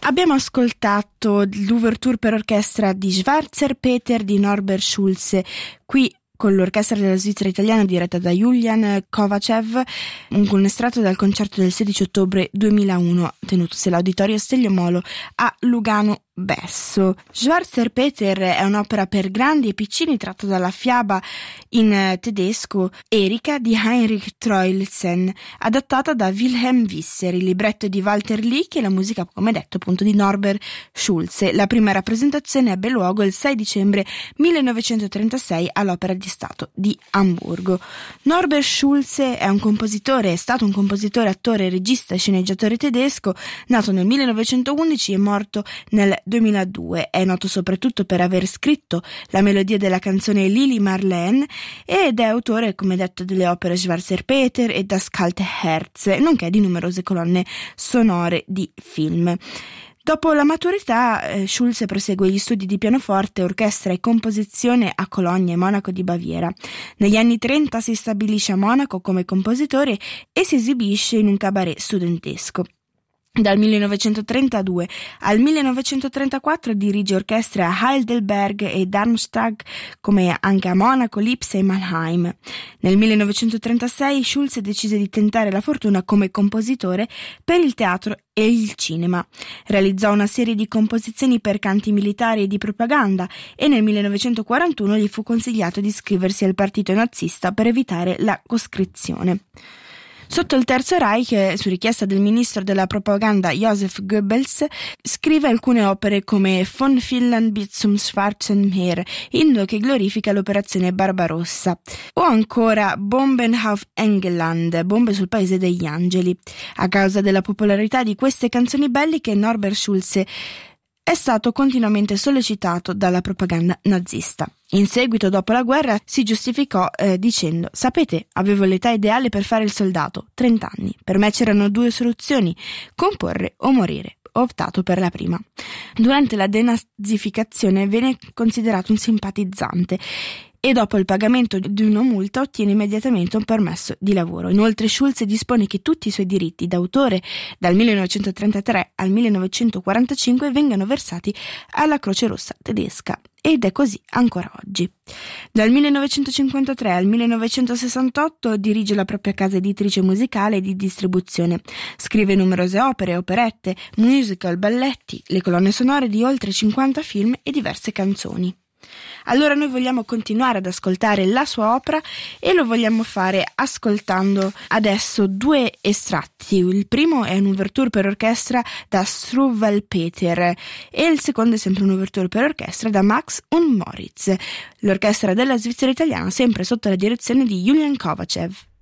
Abbiamo ascoltato l'ouverture per orchestra di Schwarzer Peter di Norbert Schulze, qui con l'orchestra della Svizzera italiana diretta da Julian Kovacev, un estratto dal concerto del 16 ottobre 2001 tenutosi all'Auditorio Stelio Molo a Lugano Besso. Schwarzer Peter è un'opera per grandi e piccini tratta dalla fiaba in tedesco Erika di Heinrich Troilsen, adattata da Wilhelm Visser. Il libretto di Walter Lick e la musica, come detto, appunto di Norbert Schulze. La prima rappresentazione ebbe luogo il 6 dicembre 1936 all'Opera di Stato di Amburgo. Norbert Schulze è stato un compositore, attore, regista e sceneggiatore tedesco, nato nel 1911 e morto nel 2002. È noto soprattutto per aver scritto la melodia della canzone Lili Marlene ed è autore, come detto, delle opere Schwarzer Peter e Das Kalte Herz, nonché di numerose colonne sonore di film. Dopo la maturità, Schulze prosegue gli studi di pianoforte, orchestra e composizione a Cologna e Monaco di Baviera. Negli anni 30 si stabilisce a Monaco come compositore e si esibisce in un cabaret studentesco. Dal 1932 al 1934 dirige orchestre a Heidelberg e Darmstadt, come anche a Monaco, Lipsia e Mannheim. Nel 1936 Schulze decise di tentare la fortuna come compositore per il teatro e il cinema. Realizzò una serie di composizioni per canti militari e di propaganda e nel 1941 gli fu consigliato di iscriversi al partito nazista per evitare la coscrizione. Sotto il Terzo Reich, su richiesta del ministro della propaganda Joseph Goebbels, scrive alcune opere come Von Finnland bis zum Schwarzen Meer, inno che glorifica l'operazione Barbarossa, o ancora Bomben auf Engeland, bombe sul paese degli angeli. A causa della popolarità di queste canzoni belliche, Norbert Schulze è stato continuamente sollecitato dalla propaganda nazista. In seguito, dopo la guerra, si giustificò dicendo: «Sapete, avevo l'età ideale per fare il soldato, 30 anni. Per me c'erano due soluzioni, comporre o morire. Ho optato per la prima». Durante la denazificazione venne considerato un simpatizzante e dopo il pagamento di una multa ottiene immediatamente un permesso di lavoro. Inoltre Schulze dispone che tutti i suoi diritti d'autore dal 1933 al 1945 vengano versati alla Croce Rossa tedesca. Ed è così ancora oggi. Dal 1953 al 1968 dirige la propria casa editrice musicale e di distribuzione. Scrive numerose opere, operette, musical, balletti, le colonne sonore di oltre 50 film e diverse canzoni. Allora noi vogliamo continuare ad ascoltare la sua opera e lo vogliamo fare ascoltando adesso due estratti. Il primo è un'ouverture per orchestra da Struwwel Peter e il secondo è sempre un'ouverture per orchestra da Max und Moritz, l'orchestra della Svizzera italiana, sempre sotto la direzione di Julian Kovacev.